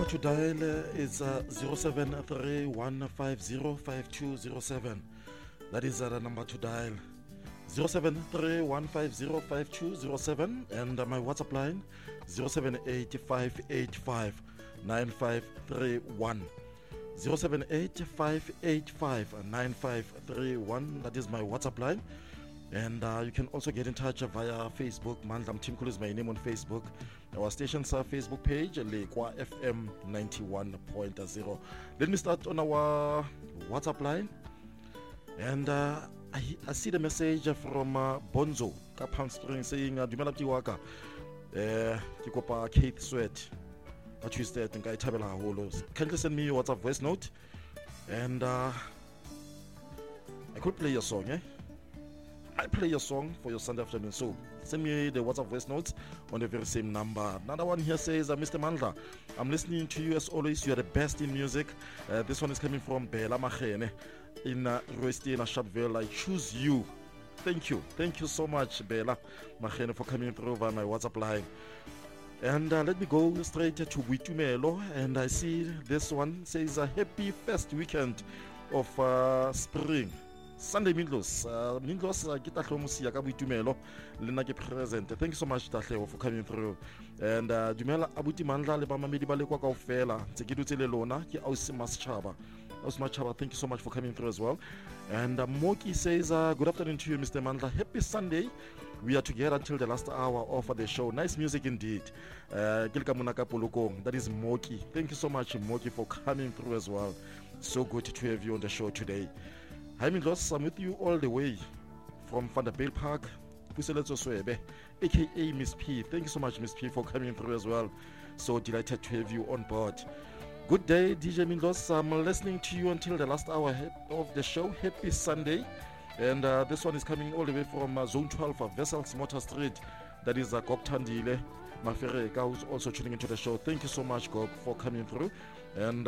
to dial is 0731505207. That is the number to dial. 0731505207, and my WhatsApp line 0785859531. 0785859531. That is my WhatsApp line. And you can also get in touch via Facebook. Mandla Mthimkhulu is my name on Facebook. Our station's Facebook page, Lekwa FM 91.0. Let me start on our WhatsApp line. And I see the message from Bonzo, Kapam Spring, saying, Dumela Tiwaka, Tikopa Kate Sweat. What you said, think I tabela holos. Can you send me your WhatsApp voice note? And I could play your song, eh? I play your song for your Sunday afternoon. So send me the WhatsApp voice notes on the very same number. Another one here says, Mr. Mandla, I'm listening to you as always. You are the best in music. This one is coming from Bela Machene in Roesti in Sharpeville. I choose you. Thank you. Thank you so much, Bela Machene, for coming through over my WhatsApp line. And let me go straight to Witumelo. And I see this one says, a happy first weekend of spring. Sunday Mindlos, Gitahle Musia Kabutumelo, Lena present. Thank you so much, Tahle, for coming through. And Dumela Abuti Mandla, Lebama Medibalekwa Fela, Tekidu Lona, Ausmas Chaba. Ausmas Chaba, thank you so much for coming through as well. And Moki says, good afternoon to you, Mr. Mandla. Happy Sunday. We are together until the last hour of the show. Nice music indeed. That is Moki. Thank you so much, Moki, for coming through as well. So good to have you on the show today. Hi Mindlos, I'm with you all the way from Vanderbilt Park, Puseletso Swebe, aka Miss P. Thank you so much, Miss P, for coming through as well. So delighted to have you on board. Good day, DJ Mindlos. I'm listening to you until the last hour of the show. Happy Sunday. And this one is coming all the way from Zone 12, Vessels Motor Street. That is Gok Tandile Mafereka, who's also tuning into the show. Thank you so much, Gok, for coming through. And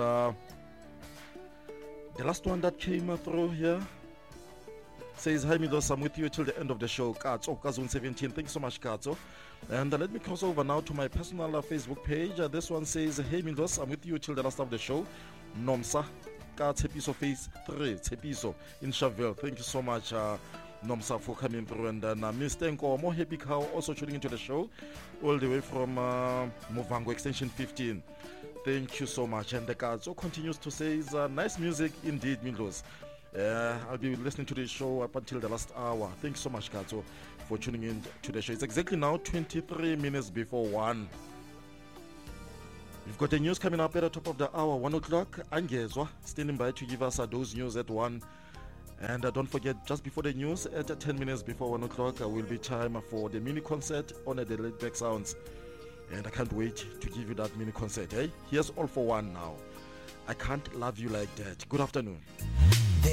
the last one that came through here says, hi Mindlos, I'm with you till the end of the show. Katso, Kazun 17. Thank you so much, Katso. And let me cross over now to my personal Facebook page. This one says, hey Mindlos, I'm with you till the last of the show. Nomsa, Tepiso Phase 3, Tepiso in Sharpeville. Thank you so much, Nomsa, for coming through. And Mr. Nkomo, Happy Cow, also tuning into the show all the way from Movango Extension 15. Thank you so much. And the Katso continues to say, nice music indeed, Mindlos. I'll be listening to the show up until the last hour. Thanks so much, Katso, for tuning in to the show. It's exactly now 23 minutes before 1. We've got the news coming up at the top of the hour, 1 o'clock. Angezwa standing by to give us those news at 1. And don't forget, just before the news, at 10 minutes before 1 o'clock, will be time for the mini concert on the Laid Back Sounds. And I can't wait to give you that mini concert. Here's All for One now. I Can't Love You Like That. Good afternoon.